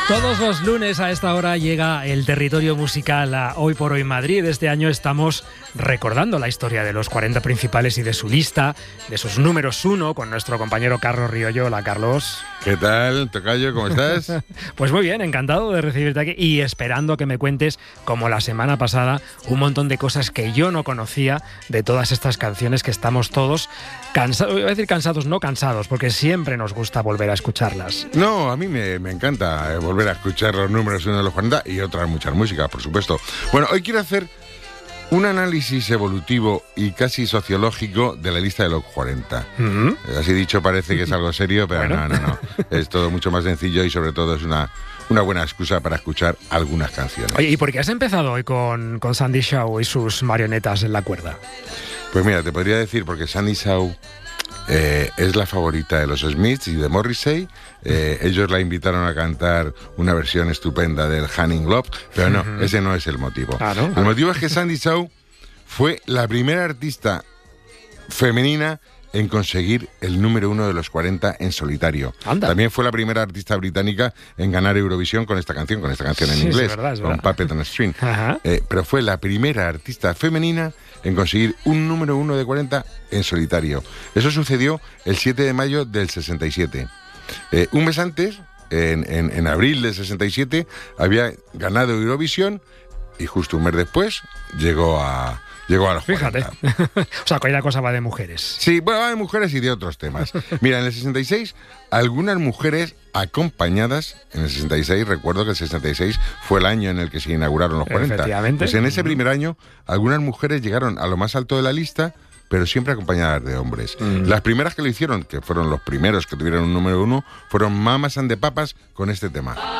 Todos los lunes a esta hora llega el territorio musical a Hoy por Hoy Madrid. Este año estamos recordando la historia de los 40 principales y de su lista, de sus números 1, con nuestro compañero Carlos Riollo. Hola, Carlos. ¿Qué tal, tocayo? ¿Cómo estás? Pues muy bien, encantado de recibirte aquí y esperando que me cuentes, como la semana pasada, un montón de cosas que yo no conocía de todas estas canciones que estamos todos cansados, voy a decir cansados, no cansados, porque siempre nos gusta volver a escucharlas. No, a mí me encanta volver a escuchar los números 1 de los 40 y otras muchas músicas, por supuesto. Bueno, hoy quiero hacer un análisis evolutivo y casi sociológico de la lista de los 40. Así dicho parece que es algo serio, pero bueno. No. Es todo mucho más sencillo y sobre todo es una buena excusa para escuchar algunas canciones. Oye, ¿y por qué has empezado hoy con Sandy Shaw y sus marionetas en la cuerda? Pues mira, te podría decir, porque Sandy Shaw es la favorita de los Smiths y de Morrissey. Ellos la invitaron a cantar una versión estupenda del Honey Love, pero no, ese no es el motivo. ¿No? El motivo es que Sandy Shaw fue la primera artista femenina en conseguir el número 1 de los 40 en solitario. Anda. También fue la primera artista británica en ganar Eurovisión con esta canción en inglés, es verdad. con Puppet on a String. Pero fue la primera artista femenina en conseguir un número 1 de 40 en solitario. Eso sucedió el 7 de mayo del 67. Un mes antes, en abril del 67, había ganado Eurovisión y justo un mes después llegó a los 40. Fíjate. O sea, cualquier cosa va de mujeres. Sí, bueno, va de mujeres y de otros temas. Mira, en el 66, algunas mujeres acompañadas, en el 66, recuerdo que el 66 fue el año en el que se inauguraron los 40. Efectivamente. Pues en ese primer año, algunas mujeres llegaron a lo más alto de la lista, pero siempre acompañadas de hombres. Las primeras que lo hicieron, que fueron los primeros que tuvieron un número 1, fueron Mamas and the Papas con este tema.